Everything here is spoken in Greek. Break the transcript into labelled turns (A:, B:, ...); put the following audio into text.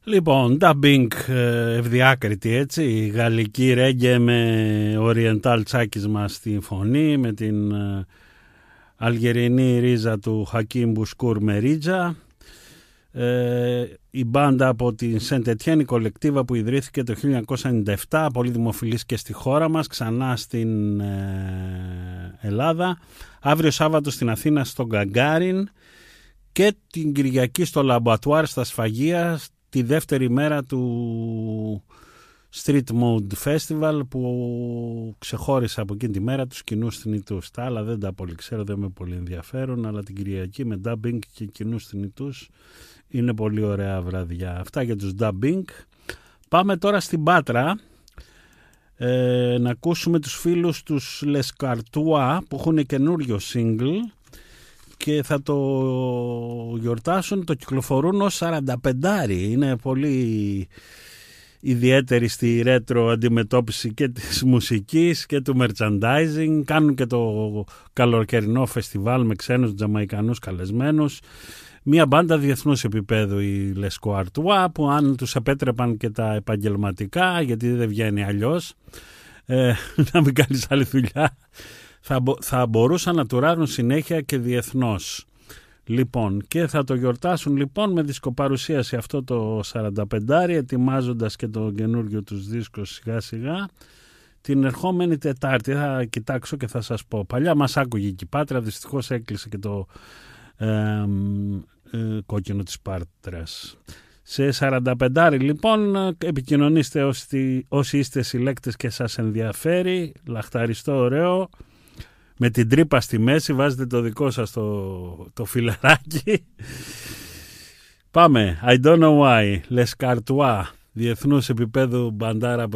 A: Λοιπόν, dubbing ευδιάκριτη, έτσι, γαλλική ρέγγε με oriental τσάκισμα στη φωνή, με την αλγερινή ρίζα του Χακίμ Μπουσκούρ Μερίτζα. Η μπάντα από την Σεντ-Ετιέν, η κολεκτίβα που ιδρύθηκε το 1997, πολύ δημοφιλής και στη χώρα μας, ξανά στην Ελλάδα. Αύριο Σάββατο στην Αθήνα στο Γκαγκάριν και την Κυριακή στο Λαμπατουάρ στα Σφαγεία, τη δεύτερη μέρα του Street Mode Festival, που ξεχώρισα από εκείνη τη μέρα τους κοινούς θνητούς. Τα άλλα δεν τα πολύ ξέρω, δεν με πολύ ενδιαφέρουν, αλλά την Κυριακή με dubbing και κοινούς θνητούς είναι πολύ ωραία βραδιά. Αυτά για τους dubbing. Πάμε τώρα στην Πάτρα να ακούσουμε τους φίλους τους Les Cartois που έχουν καινούριο single και θα το γιορτάσουν, το κυκλοφορούν ως 45άρι. Είναι πολύ ιδιαίτερη στη ρέτρο αντιμετώπιση και της μουσικής και του merchandising. Κάνουν και το καλοκαιρινό φεστιβάλ με ξένους τζαμαϊκανούς καλεσμένους. Μια μπάντα διεθνούς επίπεδου, οι Les Cartois, που αν τους επέτρεπαν και τα επαγγελματικά, γιατί δεν βγαίνει αλλιώς, να μην κάνεις άλλη δουλειά, θα μπορούσαν να τουράρουν συνέχεια και διεθνώς. Λοιπόν, και θα το γιορτάσουν λοιπόν με δισκοπαρουσίαση αυτό το 45άρι, ετοιμάζοντας και το καινούργιο τους δίσκο σιγά σιγά την ερχόμενη Τετάρτη. Θα κοιτάξω και θα σας πω. Παλιά μας άκουγε η Πάτρα, δυστυχώς έκλεισε και το κόκκινο της Πάτρας. Σε 45άρι λοιπόν επικοινωνήστε όσοι είστε συλλέκτες και σας ενδιαφέρει, λαχταριστό ωραίο, με την τρύπα στη μέση, βάζετε το δικό σας το φιλαράκι. Πάμε, I don't know why, Les Cartois, διεθνούς επίπεδου μπαντάρα.